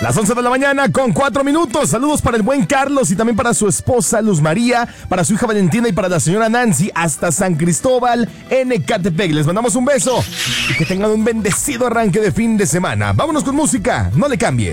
Las 11 de la mañana con 4 minutos. Saludos para el buen Carlos y también para su esposa Luz María, para su hija Valentina y para la señora Nancy hasta San Cristóbal en Ecatepec. Les mandamos un beso y que tengan un bendecido arranque de fin de semana. Vámonos con música, no le cambie.